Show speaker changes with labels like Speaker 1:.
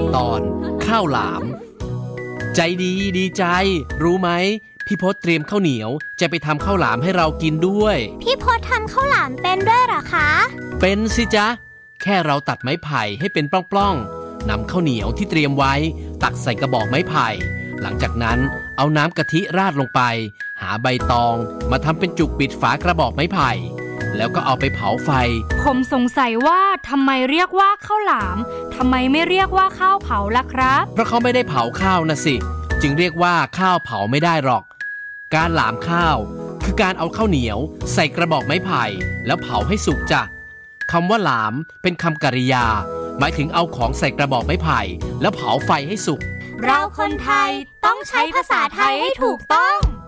Speaker 1: ตอนข้าวหลามใจดีใจรู้ไหมพี่พศเตรียมข้าวเหนียวจะไปทำข้าวหลามให้เรากินด้วย
Speaker 2: พี่พศทำข้าวหลามเป็นด้วยเหรอคะ
Speaker 1: เป็นสิจ๊ะแค่เราตัดไม้ไผ่ให้เป็นปล้องๆนำข้าวเหนียวที่เตรียมไว้ตักใส่กระบอกไม้ไผ่หลังจากนั้นเอาน้ำกะทิราดลงไปหาใบตองมาทำเป็นจุกปิดฝากระบอกไม้ไผ่แล้วก็เอาไปเผาไฟ
Speaker 3: ผมสงสัยว่าทำไมเรียกว่าข้าวหลามทำไมไม่เรียกว่าข้าวเผาล่ะครับ
Speaker 1: เพราะเขาไม่ได้เผาข้าวนะสิจึงเรียกว่าข้าวเผาไม่ได้หรอกการหลามข้าวคือการเอาข้าวเหนียวใส่กระบอกไม้ไผ่แล้วเผาให้สุกจ้ะคำว่าหลามเป็นคำกริยาหมายถึงเอาของใส่กระบอกไม้ไผ่แล้วเผาไฟให้สุก
Speaker 3: เราคนไทยต้องใช้ภาษาไทยให้ถูกต้อง